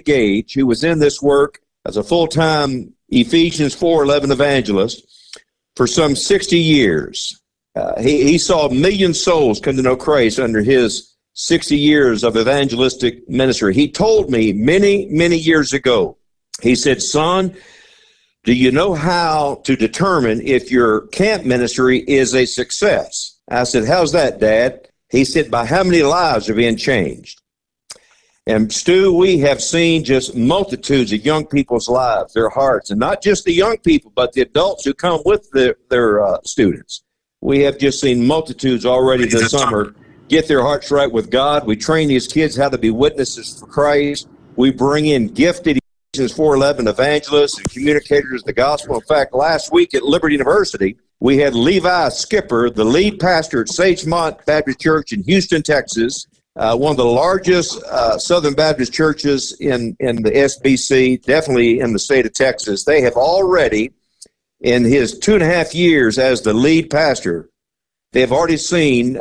Rick Gage, who was in this work as a full-time Ephesians 4:11 evangelist for some 60 years. He saw a million souls come to know Christ under his 60 years of evangelistic ministry. He told me many, many years ago, he said, "Son, do you know how to determine if your camp ministry is a success?" I said, "How's that, Dad?" He said, "By how many lives are being changed." And Stu, we have seen just multitudes of young people's lives, their hearts, and not just the young people, but the adults who come with their students. We have just seen multitudes already this summer get their hearts right with God. We train these kids how to be witnesses for Christ. We bring in gifted Ephesians 4:11 evangelists and communicators of the gospel. In fact, last week at Liberty University, we had Levi Skipper, the lead pastor at Sagemont Baptist Church in Houston, Texas, one of the largest Southern Baptist churches in the SBC, definitely in the state of Texas. They have already, in his 2.5 years as the lead pastor, they have already seen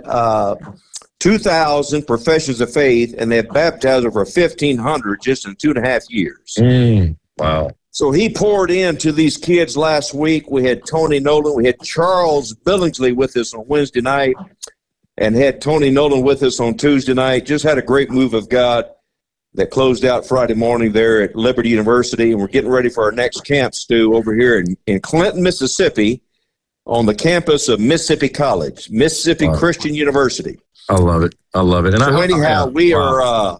2,000 professions of faith, and they have baptized over 1,500 just in 2.5 years. Wow. So he poured into these kids last week. We had Tony Nolan. We had Charles Billingsley with us on Wednesday night and had Tony Nolan with us on Tuesday night. Just had a great move of God that closed out Friday morning there at Liberty University. And we're getting ready for our next camp, Stu, over here in Clinton, Mississippi, on the campus of Mississippi College, Mississippi Christian University. I love it. I love it. And so anyhow, we are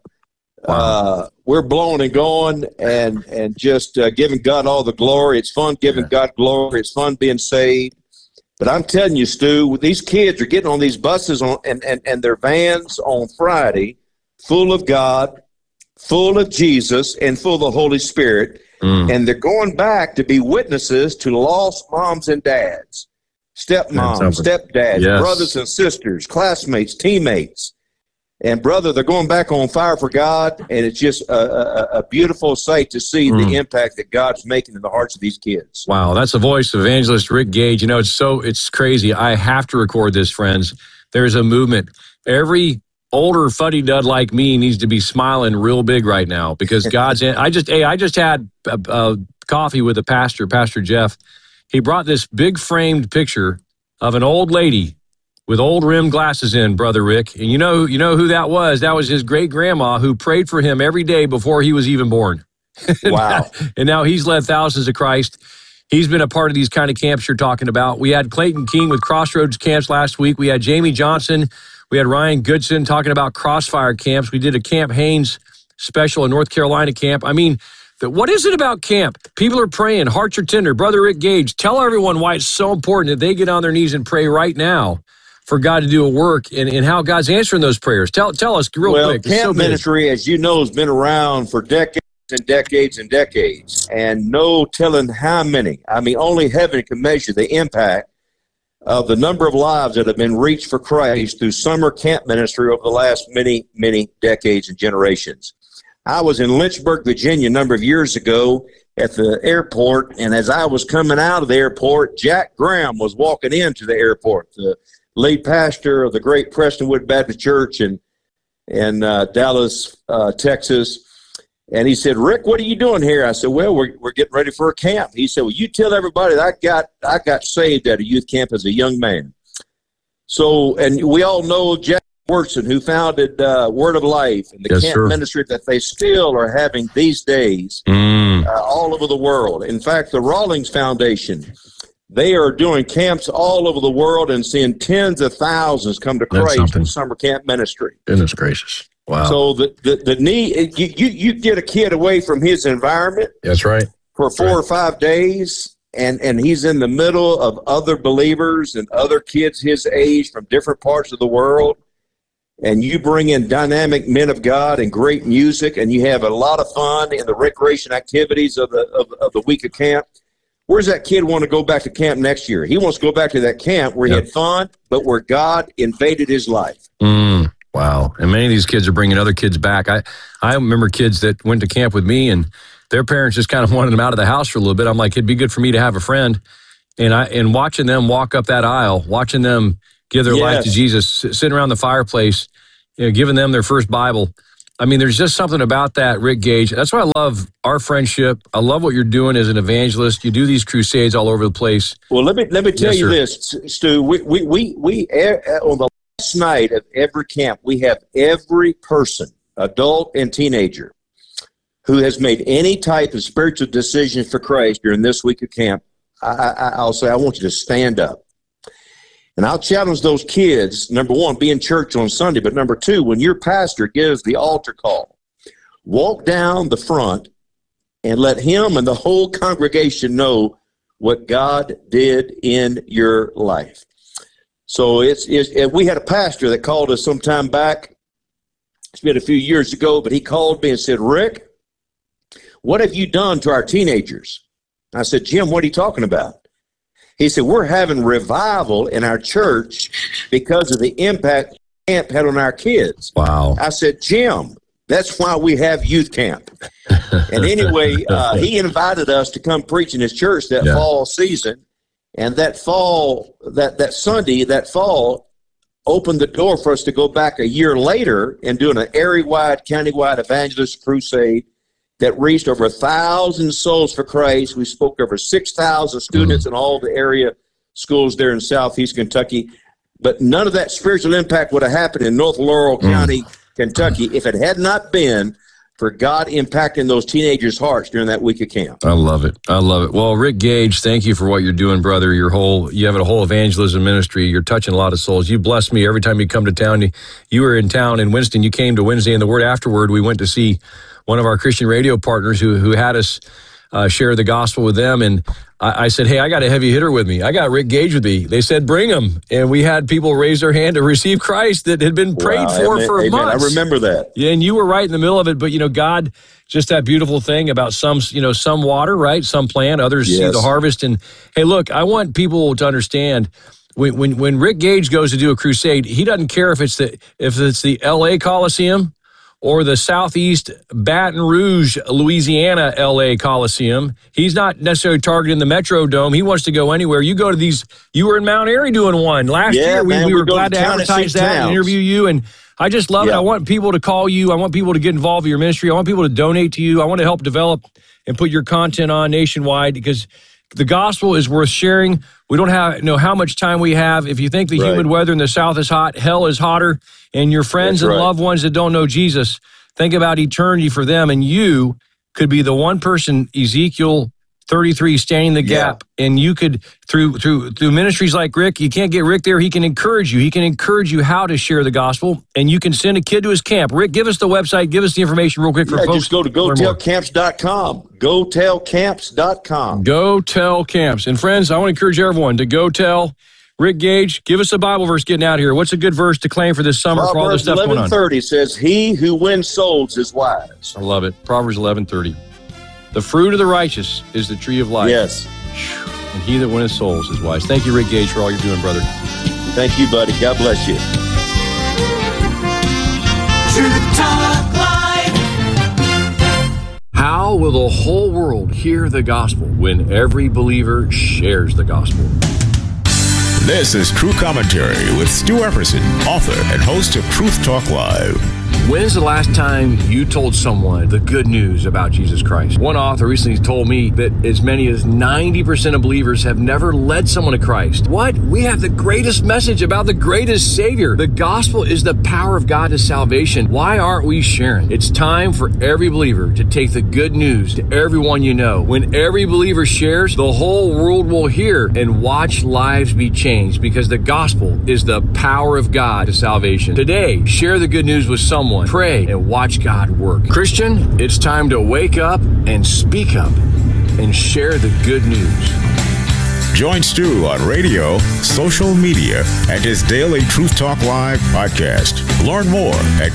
we're blowing and going and just giving God all the glory. It's fun giving God glory. It's fun being saved. But I'm telling you, Stu, these kids are getting on these buses and their vans on Friday, full of God, full of Jesus, and full of the Holy Spirit. And they're going back to be witnesses to lost moms and dads, stepmoms, stepdads, brothers and sisters, classmates, teammates. And, brother, they're going back on fire for God, and it's just a beautiful sight to see the impact that God's making in the hearts of these kids. Wow, that's the voice of evangelist Rick Gage. You know, it's crazy. I have to record this, friends. There's a movement. Every older fuddy-dud like me needs to be smiling real big right now because God's in. I just had coffee with a pastor, Pastor Jeff. He brought this big framed picture of an old lady with old rim glasses in, Brother Rick. And you know who that was? That was his great-grandma who prayed for him every day before he was even born. Wow. And now he's led thousands of Christ. He's been a part of these kind of camps you're talking about. We had Clayton King with Crossroads camps last week. We had Jamie Johnson. We had Ryan Goodson talking about Crossfire camps. We did a Camp Haynes special in North Carolina camp. I mean, what is it about camp? People are praying. Hearts are tender. Brother Rick Gage, tell everyone why it's so important that they get on their knees and pray right now for God to do a work and how God's answering those prayers. Tell us real quick. Well, camp ministry, as you know, has been around for decades and decades and decades, and no telling how many. I mean, only heaven can measure the impact of the number of lives that have been reached for Christ through summer camp ministry over the last many, many decades and generations. I was in Lynchburg, Virginia, a number of years ago at the airport, and as I was coming out of the airport, Jack Graham was walking into the airport, the lead pastor of the great Prestonwood Baptist Church in Dallas, Texas. And he said, "Rick, what are you doing here?" I said, "Well, we're getting ready for a camp." He said, "Well, you tell everybody that I got saved at a youth camp as a young man." So, and we all know Jack Wyrtzen, who founded Word of Life and the camp ministry that they still are having these days all over the world. In fact, the Rawlings Foundation, they are doing camps all over the world and seeing tens of thousands come to Christ in summer camp ministry. Goodness gracious. Wow. So the need, you get a kid away from his environment. That's right. For 4 or 5 days, and he's in the middle of other believers and other kids his age from different parts of the world. And you bring in dynamic men of God and great music, and you have a lot of fun in the recreation activities of the week of camp. Where's that kid want to go back to camp next year? He wants to go back to that camp where he had fun, but where God invaded his life. Wow. And many of these kids are bringing other kids back. I remember kids that went to camp with me, and their parents just kind of wanted them out of the house for a little bit. I'm like, it'd be good for me to have a friend. And watching them walk up that aisle, watching them give their life to Jesus, sitting around the fireplace, giving them their first Bible. I mean, there's just something about that, Rick Gage. That's why I love our friendship. I love what you're doing as an evangelist. You do these crusades all over the place. Well, let me tell you this, Stu. We on the last night of every camp, we have every person, adult and teenager, who has made any type of spiritual decision for Christ during this week of camp. I'll say, I want you to stand up. And I'll challenge those kids, number one, be in church on Sunday, but number two, when your pastor gives the altar call, walk down the front and let him and the whole congregation know what God did in your life. So we had a pastor that called us some time back. It's been a few years ago, but he called me and said, Rick, what have you done to our teenagers? I said, Jim, what are you talking about? He said, we're having revival in our church because of the impact camp had on our kids. Wow. I said, Jim, that's why we have youth camp. And anyway, he invited us to come preach in his church that fall season. And that fall, that Sunday, that fall, opened the door for us to go back a year later and do an area-wide, county-wide evangelist crusade that reached over 1,000 souls for Christ. We spoke to over 6,000 students in all the area schools there in southeast Kentucky. But none of that spiritual impact would have happened in North Laurel County, Kentucky, if it had not been for God impacting those teenagers' hearts during that week of camp. I love it. I love it. Well, Rick Gage, thank you for what you're doing, brother. You have a whole evangelism ministry. You're touching a lot of souls. You bless me every time you come to town. You were in town in Winston. You came to Wednesday in the Word Afterward. We went to see one of our Christian radio partners who had us share the gospel with them. And I said, hey, I got a heavy hitter with me. I got Rick Gage with me. They said, bring him. And we had people raise their hand to receive Christ that had been prayed for months. I remember that. Yeah, and you were right in the middle of it. But, God, just that beautiful thing about some water, right? Some plant, others see the harvest. And, hey, look, I want people to understand when Rick Gage goes to do a crusade, he doesn't care if it's the L.A. Coliseum or the Southeast Baton Rouge, Louisiana, L.A. Coliseum. He's not necessarily targeting the Metrodome. He wants to go anywhere. You go to these. You were in Mount Airy doing one last year. We were glad to advertise that and interview you. And I just love it. I want people to call you. I want people to get involved in your ministry. I want people to donate to you. I want to help develop and put your content on nationwide because the gospel is worth sharing. We don't know how much time we have. If you think the humid weather in the South is hot, hell is hotter. And your friends and loved ones that don't know Jesus, think about eternity for them. And you could be the one person, Ezekiel 33, standing the gap. And you could, through ministries like Rick, you can't get Rick there. He can encourage you. He can encourage you how to share the gospel. And you can send a kid to his camp. Rick, give us the website. Give us the information real quick for folks. Just go to GoTellCamps.com. GoTellCamps.com. Go Tell Camps. And friends, I want to encourage everyone to go tell Rick Gage, give us a Bible verse getting out here. What's a good verse to claim for this summer for all this stuff going on? Proverbs 11:30 says, he who wins souls is wise. I love it. Proverbs 11:30. The fruit of the righteous is the tree of life. Yes. And he that winneth souls is wise. Thank you, Rick Gage, for all you're doing, brother. Thank you, buddy. God bless you. Truth Talk Live. How will the whole world hear the gospel when every believer shares the gospel? This is True Commentary with Stu Epperson, author and host of Truth Talk Live. When's the last time you told someone the good news about Jesus Christ? One author recently told me that as many as 90% of believers have never led someone to Christ. What? We have the greatest message about the greatest Savior. The gospel is the power of God to salvation. Why aren't we sharing? It's time for every believer to take the good news to everyone you know. When every believer shares, the whole world will hear and watch lives be changed because the gospel is the power of God to salvation. Today, share the good news with someone. Pray and watch God work. Christian, it's time to wake up and speak up and share the good news. Join Stu on radio, social media, and his daily Truth Talk Live podcast. Learn more at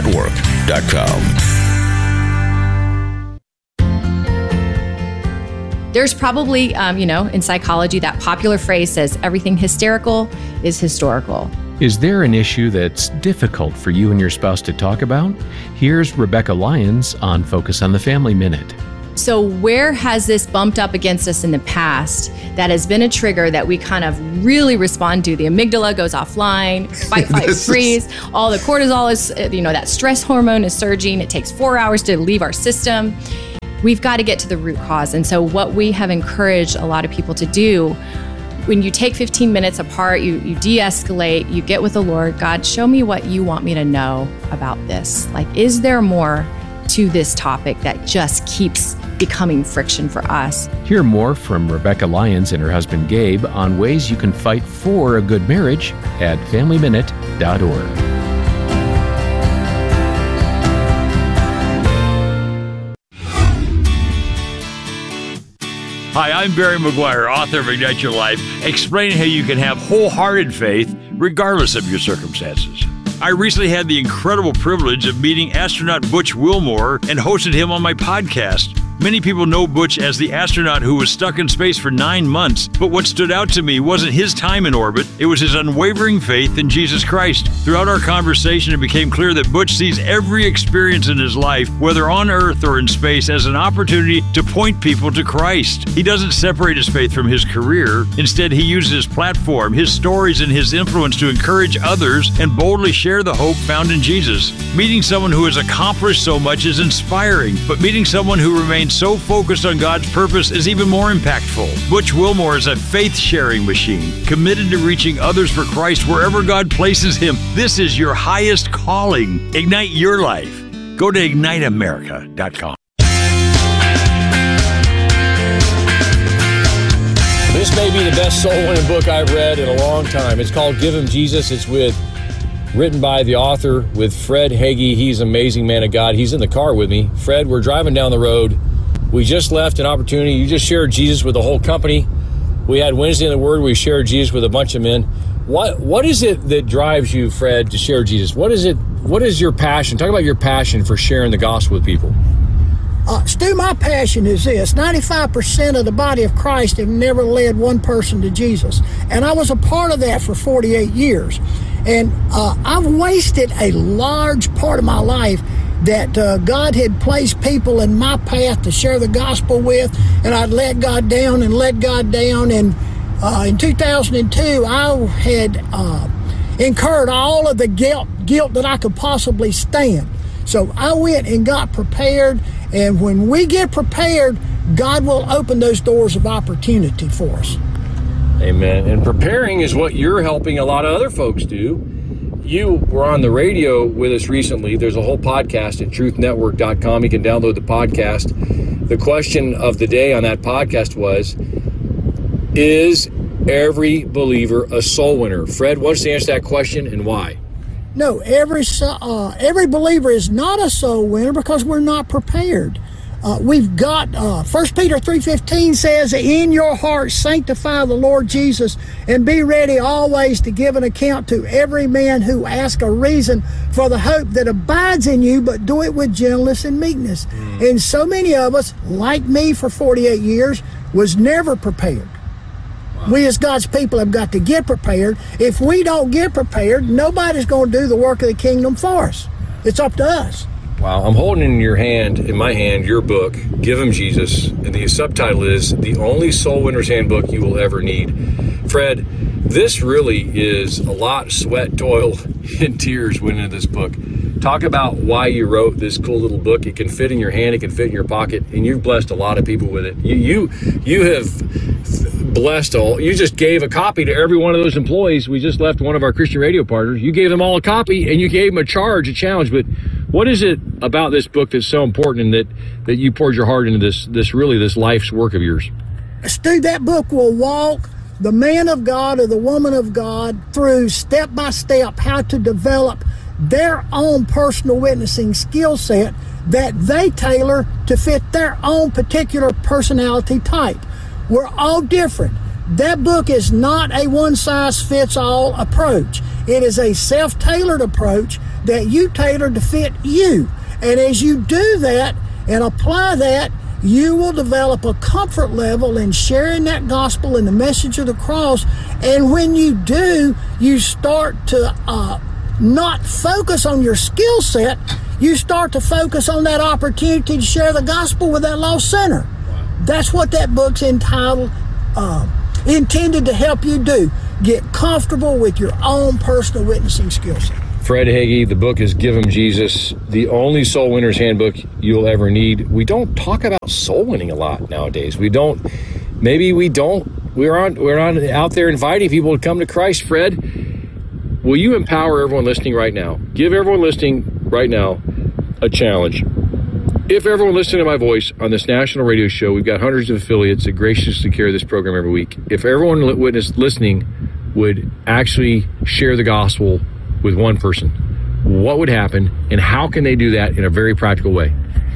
truthnetwork.com. There's probably, in psychology, that popular phrase says everything hysterical is historical. Is there an issue that's difficult for you and your spouse to talk about? Here's Rebecca Lyons on Focus on the Family Minute. So where has this bumped up against us in the past that has been a trigger that we kind of really respond to? The amygdala goes offline, fight, freeze. All the cortisol is, that stress hormone is surging. It takes 4 hours to leave our system. We've got to get to the root cause. And so what we have encouraged a lot of people to do, when you take 15 minutes apart, you de-escalate, you get with the Lord. God, show me what you want me to know about this. Like, is there more to this topic that just keeps becoming friction for us? Hear more from Rebecca Lyons and her husband Gabe on ways you can fight for a good marriage at FamilyMinute.org. Hi, I'm Barry McGuire, author of Ignite Your Life, explaining how you can have wholehearted faith regardless of your circumstances. I recently had the incredible privilege of meeting astronaut Butch Wilmore and hosted him on my podcast. Many people know Butch as the astronaut who was stuck in space for 9 months, but what stood out to me wasn't his time in orbit, it was his unwavering faith in Jesus Christ. Throughout our conversation, it became clear that Butch sees every experience in his life, whether on Earth or in space, as an opportunity to point people to Christ. He doesn't separate his faith from his career. Instead, he uses his platform, his stories, and his influence to encourage others and boldly share the hope found in Jesus. Meeting someone who has accomplished so much is inspiring, but meeting someone who remains so focused on God's purpose is even more impactful. Butch Wilmore is a faith-sharing machine, committed to reaching others for Christ wherever God places him. This is your highest calling. Ignite your life. Go to IgniteAmerica.com. This may be the best soul-winning book I've read in a long time. It's called Give Him Jesus. It's written by the author with Fred Hagee. He's an amazing man of God. He's in the car with me. Fred, we're driving down the road. We just left an opportunity. You just shared Jesus with the whole company. We had Wednesday in the Word. We shared Jesus with a bunch of men. What is it that drives you, Fred, to share Jesus? What is your passion? Talk about your passion for sharing the gospel with people. Stu, my passion is this. 95% of the body of Christ have never led one person to Jesus. And I was a part of that for 48 years. And I've wasted a large part of my life that God had placed people in my path to share the gospel with, and I'd let God down. And in 2002, I had incurred all of the guilt that I could possibly stand. So I went and got prepared, and when we get prepared, God will open those doors of opportunity for us. Amen. And preparing is what you're helping a lot of other folks do. You were on the radio with us recently. There's a whole podcast at truthnetwork.com. You can download the podcast. The question of the day on that podcast was, is every believer a soul winner? Fred, what's the answer to that question and why? No, every believer is not a soul winner because we're not prepared. We've got 1 Peter 3:15 says, in your heart sanctify the Lord Jesus and be ready always to give an account to every man who asks a reason for the hope that abides in you, but do it with gentleness and meekness. And so many of us, like me for 48 years, was never prepared. We as God's people have got to get prepared. If we don't get prepared, nobody's going to do the work of the kingdom for us. It's up to us. Wow, I'm holding in my hand, your book, Give Him Jesus, and the subtitle is The Only Soul Winner's Handbook You Will Ever Need. Fred, this really is a lot of sweat, toil, and tears went into this book. Talk about why you wrote this cool little book. It can fit in your hand, it can fit in your pocket, and you've blessed a lot of people with it. You have blessed you just gave a copy to every one of those employees. We just left one of our Christian radio partners. You gave them all a copy, and you gave them a challenge. But what is it about this book that's so important and that you poured your heart into this life's work of yours? Stu, that book will walk the man of God or the woman of God through step by step how to develop their own personal witnessing skill set that they tailor to fit their own particular personality type. We're all different. That book is not a one-size-fits-all approach. It is a self-tailored approach that you tailor to fit you. And as you do that and apply that, you will develop a comfort level in sharing that gospel and the message of the cross. And when you do, you start to not focus on your skill set. you start to focus on that opportunity to share the gospel with that lost sinner. That's what that book's entitled, intended to help you do. Get comfortable with your own personal witnessing skill set. Fred Hagee, the book is Give 'em Jesus, the only soul winner's handbook you'll ever need. We don't talk about soul winning a lot nowadays. We're not out there inviting people to come to Christ. Fred, will you empower everyone listening right now? Give everyone listening right now a challenge. If everyone listening to my voice on this national radio show, we've got hundreds of affiliates that graciously carry this program every week. If everyone listening would actually share the gospel with one person, what would happen, and how can they do that in a very practical way?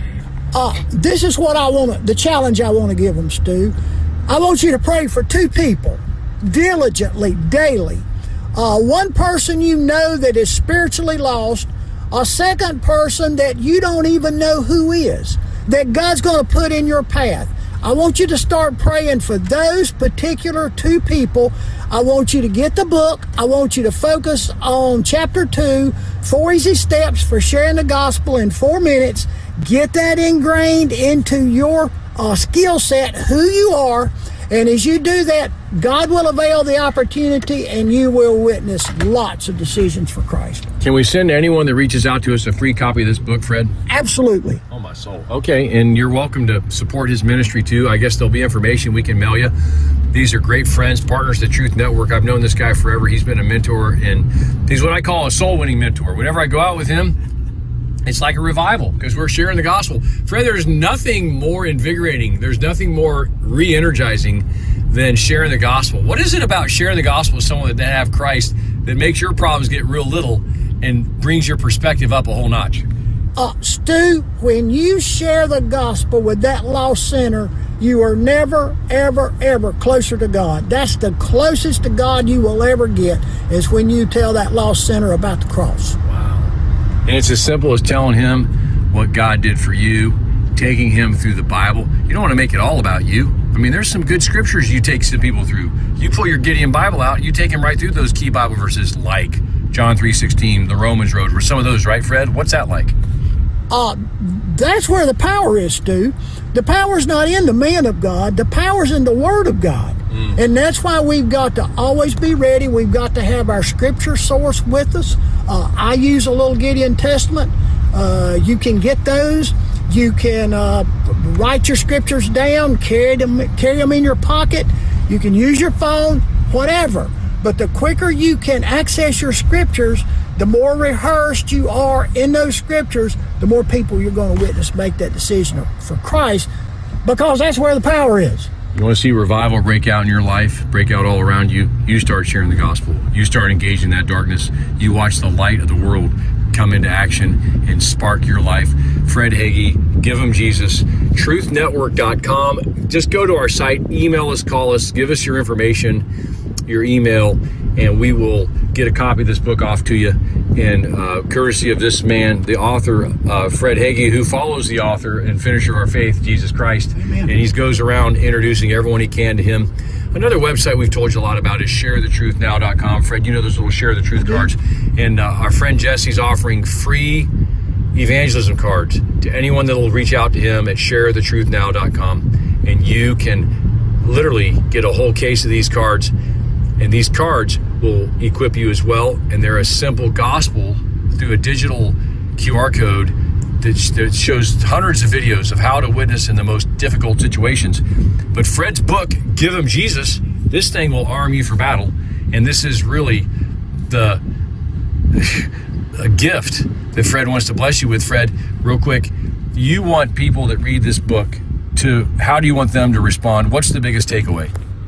This is what the challenge I want to give them, Stu. I want you to pray for 2 people diligently, daily. One person you know that is spiritually lost, a second person that you don't even know who is, that God's going to put in your path. I want you to start praying for those particular 2 people. I want you to get the book. I want you to focus on chapter 2, 4 easy steps for sharing the gospel in 4 minutes. Get that ingrained into your skill set, who you are. And as you do that, God will avail the opportunity and you will witness lots of decisions for Christ. Can we send anyone that reaches out to us a free copy of this book, Fred? Absolutely. Oh, my soul. Okay, and you're welcome to support his ministry too. I guess there'll be information we can mail you. These are great friends, partners to Truth Network. I've known this guy forever. He's been a mentor, and he's what I call a soul-winning mentor. Whenever I go out with him, it's like a revival because we're sharing the gospel. Fred, there's nothing more invigorating. There's nothing more re-energizing than sharing the gospel. What is it about sharing the gospel with someone that doesn't have Christ that makes your problems get real little and brings your perspective up a whole notch? Stu, when you share the gospel with that lost sinner, you are never, ever, ever closer to God. That's the closest to God you will ever get, is when you tell that lost sinner about the cross. Wow. And it's as simple as telling him what God did for you, taking him through the Bible. You don't want to make it all about you. I mean, there's some good scriptures you take some people through. You pull your Gideon Bible out, you take him right through those key Bible verses like John 3:16, the Romans Road, or some of those, right, Fred? What's that like? That's where the power is, Stu. The power's not in the man of God. The power's in the Word of God. And that's why we've got to always be ready. We've got to have our scripture source with us. I use a little Gideon Testament. You can get those. You can write your scriptures down, carry them in your pocket. You can use your phone, whatever. But the quicker you can access your scriptures, the more rehearsed you are in those scriptures, the more people you're going to witness make that decision for Christ, because that's where the power is. You want to see revival break out in your life, break out all around you? You start sharing the gospel. You start engaging that darkness. You watch the light of the world come into action and spark your life. Fred Hagee, Give 'em Jesus, truthnetwork.com. Just go to our site, email us, call us, give us your information, your email, and we will get a copy of this book off to you. And courtesy of this man, the author, Fred Hagee, who follows the author and finisher of our faith, Jesus Christ. Amen. And he goes around introducing everyone he can to him. Another website we've told you a lot about is sharethetruthnow.com. Fred, you know those little Share the Truth cards. And our friend Jesse's offering free evangelism cards to anyone that will reach out to him at sharethetruthnow.com. And you can literally get a whole case of these cards. And these cards will equip you as well. And they're a simple gospel through a digital QR code that shows hundreds of videos of how to witness in the most difficult situations. But Fred's book, Give 'em Jesus, this thing will arm you for battle. And this is really a gift that Fred wants to bless you with. Fred, real quick, you want people that read this book how do you want them to respond? What's the biggest takeaway?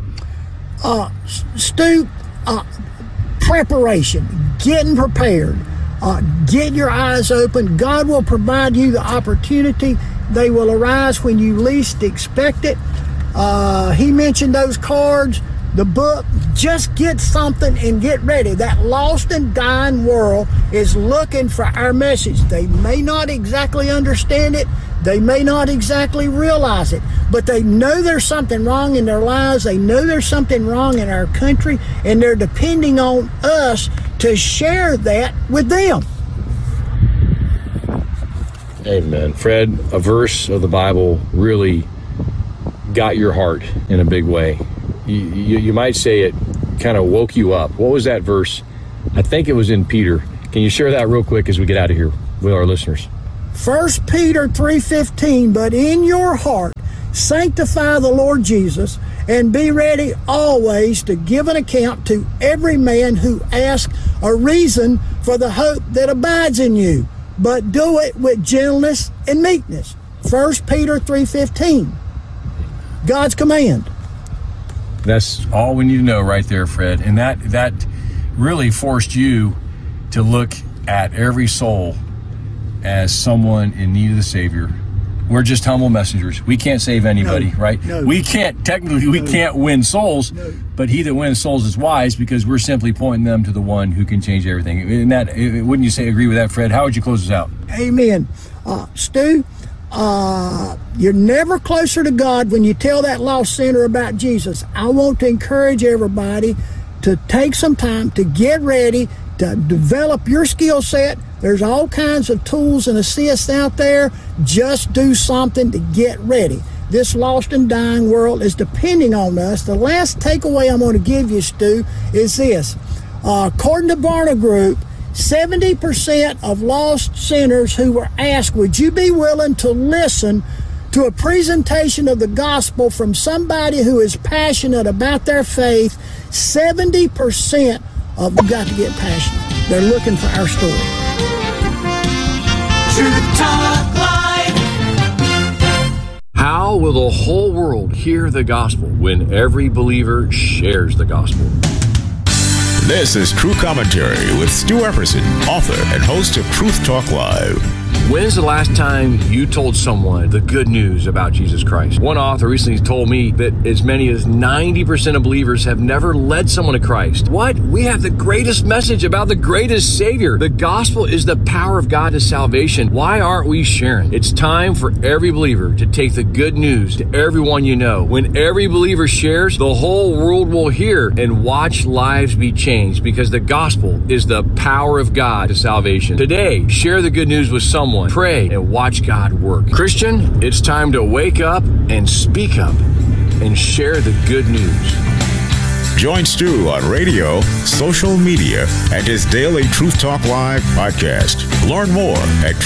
Stu, preparation, getting prepared, getting your eyes open. God will provide you the opportunity. They will arise when you least expect it. He mentioned those cards, the book. Just get something and get ready. That lost and dying world is looking for our message. They may not exactly understand it. They may not exactly realize it, but they know there's something wrong in their lives. They know there's something wrong in our country, and they're depending on us to share that with them. Amen. Fred, a verse of the Bible really got your heart in a big way. You might say it kind of woke you up. What was that verse? I think it was in Peter. Can you share that real quick as we get out of here with our listeners? 1 Peter 3:15, but in your heart sanctify the Lord Jesus, and be ready always to give an account to every man who asks a reason for the hope that abides in you, but do it with gentleness and meekness. 1 Peter 3:15, God's command. That's all we need to know right there, Fred. And that really forced you to look at every soul as someone in need of the Savior. We're just humble messengers. We can't save anybody, right? No. We can't win souls, but he that wins souls is wise, because we're simply pointing them to the one who can change everything. And that, wouldn't you say, agree with that, Fred? How would you close this out? Amen. Stu, you're never closer to God when you tell that lost sinner about Jesus. I want to encourage everybody to take some time to get ready, to develop your skill set. There's all kinds of tools and assists out there. Just do something to get ready. This lost and dying world is depending on us. The last takeaway I'm going to give you, Stu, is this. According to Barna Group, 70% of lost sinners who were asked, would you be willing to listen to a presentation of the gospel from somebody who is passionate about their faith, 70% of them got to get passionate. They're looking for our story. Truth Talk Live. How will the whole world hear the gospel when every believer shares the gospel? This is True Commentary with Stu Epperson, author and host of Truth Talk Live. When's the last time you told someone the good news about Jesus Christ? One author recently told me that as many as 90% of believers have never led someone to Christ. What? We have the greatest message about the greatest Savior. The gospel is the power of God to salvation. Why aren't we sharing? It's time for every believer to take the good news to everyone you know. When every believer shares, the whole world will hear and watch lives be changed, because the gospel is the power of God to salvation. Today, share the good news with someone. Pray and watch God work. Christian, it's time to wake up and speak up and share the good news. Join Stu on radio, social media, and his daily Truth Talk Live podcast. Learn more at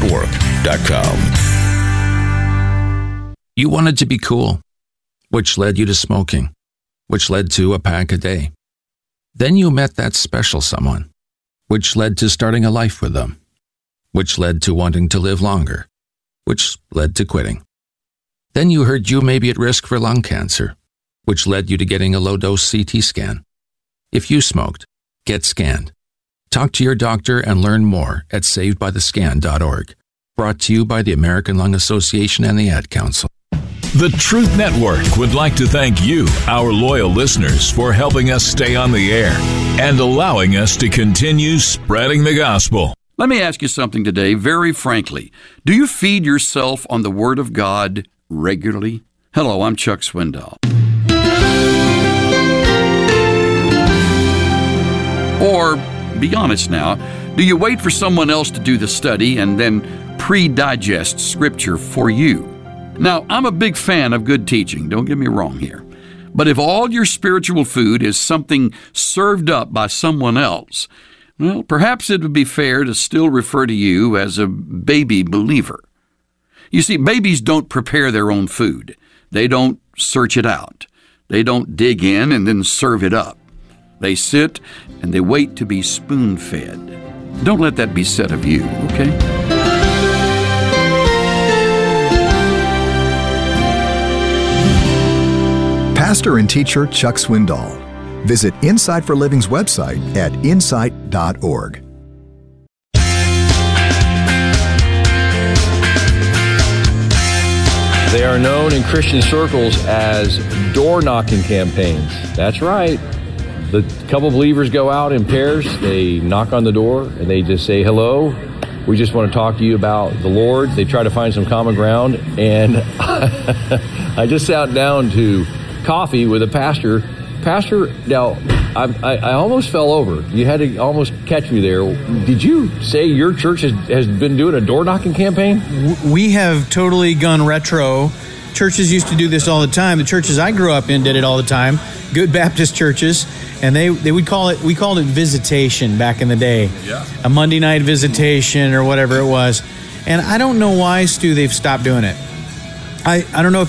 truthnetwork.com. You wanted to be cool, which led you to smoking, which led to a pack a day. Then you met that special someone, which led to starting a life with them, which led to wanting to live longer, which led to quitting. Then you heard you may be at risk for lung cancer, which led you to getting a low-dose CT scan. If you smoked, get scanned. Talk to your doctor and learn more at savedbythescan.org. Brought to you by the American Lung Association and the Ad Council. The Truth Network would like to thank you, our loyal listeners, for helping us stay on the air and allowing us to continue spreading the gospel. Let me ask you something today, very frankly. Do you feed yourself on the Word of God regularly? Hello, I'm Chuck Swindoll. Or, be honest now, do you wait for someone else to do the study and then pre-digest Scripture for you? Now, I'm a big fan of good teaching, don't get me wrong here. But if all your spiritual food is something served up by someone else, well, perhaps it would be fair to still refer to you as a baby believer. You see, babies don't prepare their own food. They don't search it out. They don't dig in and then serve it up. They sit and they wait to be spoon-fed. Don't let that be said of you, okay? Pastor and teacher Chuck Swindoll. Visit Insight for Living's website at insight.org. They are known in Christian circles as door-knocking campaigns. That's right. The couple believers go out in pairs, they knock on the door, and they just say, hello, we just want to talk to you about the Lord. They try to find some common ground, and I just sat down to coffee with a pastor Pastor, now, I almost fell over. You had to almost catch me there. Did you say your church has been doing a door-knocking campaign? We have totally gone retro. Churches used to do this all the time. The churches I grew up in did it all the time. Good Baptist churches. And we called it visitation back in the day. Yeah. A Monday night visitation or whatever it was. And I don't know why, Stu, they've stopped doing it. I don't know if